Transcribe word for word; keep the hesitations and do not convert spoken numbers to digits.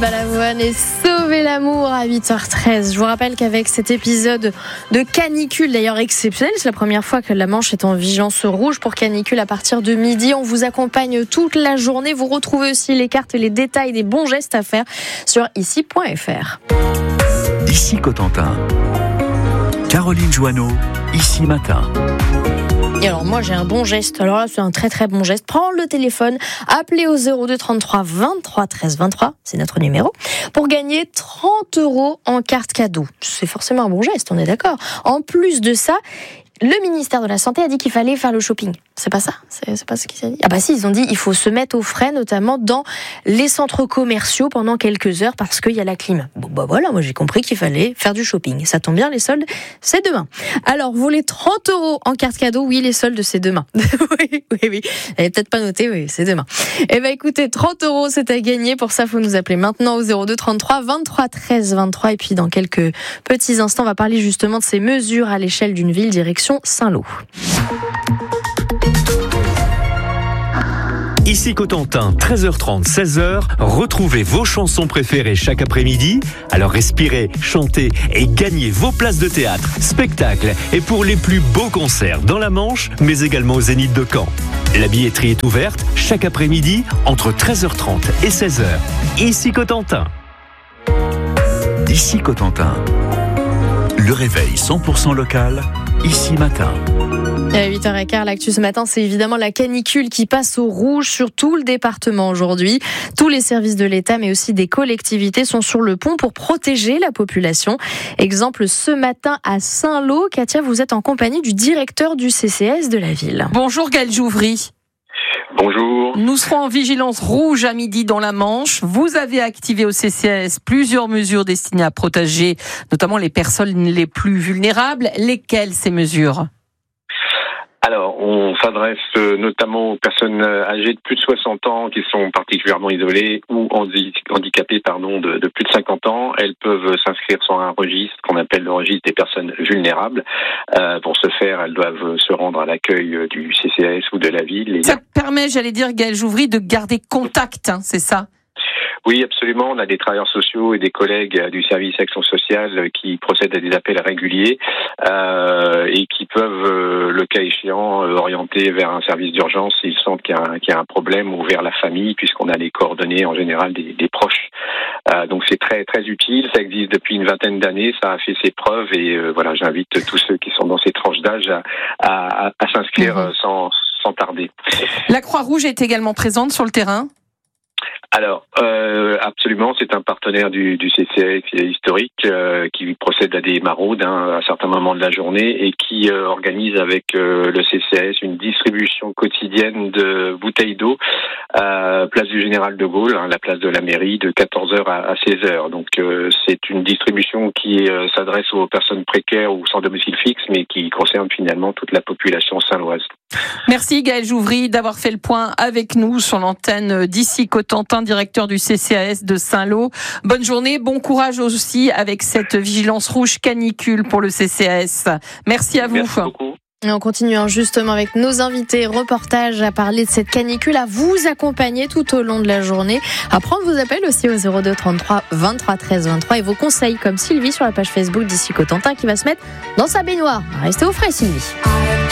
Balavoine et Sauver l'amour à huit heures treize. Je vous rappelle qu'avec cet épisode de canicule, d'ailleurs exceptionnel, c'est la première fois que la Manche est en vigilance rouge pour canicule à partir de midi. On vous accompagne toute la journée. Vous retrouvez aussi les cartes et les détails des bons gestes à faire sur ici point f r. Ici Cotentin. Caroline Joanneau, Ici Matin. Et alors moi j'ai un bon geste, alors là c'est un très très bon geste, prendre le téléphone, appeler au zéro deux trente-trois vingt-trois treize vingt-trois, c'est notre numéro, pour gagner trente euros en carte cadeau. C'est forcément un bon geste, on est d'accord. En plus de ça, le ministère de la Santé a dit qu'il fallait faire le shopping. C'est pas ça ? C'est, c'est pas ce qu'ils ont dit ? Ah bah si, ils ont dit qu'il faut se mettre au frais, notamment dans les centres commerciaux pendant quelques heures parce qu'il y a la clim. Bon bah voilà, moi j'ai compris qu'il fallait faire du shopping. Ça tombe bien, les soldes, c'est demain. Alors, vous voulez trente euros en carte cadeau ? Oui, les soldes, c'est demain. oui, oui, oui. Vous n'avez peut-être pas noté, oui, c'est demain. Eh ben écoutez, trente euros, c'est à gagner. Pour ça, il faut nous appeler maintenant au zéro deux trente-trois vingt-trois treize vingt-trois. Et puis dans quelques petits instants, on va parler justement de ces mesures à l'échelle d'une ville, direction Saint-Lô. Ici Cotentin, treize heures trente, seize heures, retrouvez vos chansons préférées chaque après-midi. Alors respirez, chantez et gagnez vos places de théâtre, spectacles et pour les plus beaux concerts dans la Manche, mais également au Zénith de Caen. La billetterie est ouverte chaque après-midi entre treize heures trente et seize heures. Ici Cotentin. Ici Cotentin. Le réveil cent pour cent local, Ici Matin. À huit heures quinze, l'actu ce matin, c'est évidemment la canicule qui passe au rouge sur tout le département aujourd'hui. Tous les services de l'État, mais aussi des collectivités, sont sur le pont pour protéger la population. Exemple, ce matin à Saint-Lô. Katia, vous êtes en compagnie du directeur du C C S de la ville. Bonjour Gaël Jouvry. Bonjour. Nous serons en vigilance rouge à midi dans la Manche. Vous avez activé au C C S plusieurs mesures destinées à protéger notamment les personnes les plus vulnérables. Lesquelles ces mesures ? Alors, on s'adresse notamment aux personnes âgées de plus de soixante ans qui sont particulièrement isolées ou handicapées pardon, de, de plus de cinquante ans. Elles peuvent s'inscrire sur un registre qu'on appelle le registre des personnes vulnérables. Euh, pour ce faire, elles doivent se rendre à l'accueil du C C S ou de la ville. Et... Ça permet, j'allais dire, Gaël Jouvry, de garder contact, hein, c'est ça ? Oui, absolument. On a des travailleurs sociaux et des collègues du service action sociale qui procèdent à des appels réguliers euh, et qui peuvent, euh, le cas échéant, euh, orienter vers un service d'urgence s'ils sentent qu'il y a un, qu'il y a un problème ou vers la famille, puisqu'on a les coordonnées en général des, des proches. Euh, donc c'est très très utile. Ça existe depuis une vingtaine d'années. Ça a fait ses preuves et euh, voilà, j'invite tous ceux qui sont dans ces tranches d'âge à, à, à, à s'inscrire mmh. sans, sans tarder. La Croix-Rouge est également présente sur le terrain ? Alors, euh, absolument, c'est un partenaire du, du C C S historique euh, qui procède à des maraudes hein, à certains moments de la journée et qui euh, organise avec euh, le C C S une distribution quotidienne de bouteilles d'eau à place du Général de Gaulle, hein, la place de la mairie, de quatorze heures à, à seize heures. Donc, euh, c'est une distribution qui euh, s'adresse aux personnes précaires ou sans domicile fixe, mais qui concerne finalement toute la population saint-loise. Merci Gaël Jouvry d'avoir fait le point avec nous sur l'antenne d'Ici Cotentin, directeur du C C A S de Saint-Lô. Bonne journée, bon courage aussi avec cette vigilance rouge canicule pour le C C A S. Merci à vous. Merci beaucoup. Et on continue justement avec nos invités, reportage à parler de cette canicule, à vous accompagner tout au long de la journée, à prendre vos appels aussi au zéro deux trente-trois vingt-trois treize vingt-trois et vos conseils comme Sylvie sur la page Facebook d'Ici Cotentin qui va se mettre dans sa baignoire. Restez au frais Sylvie.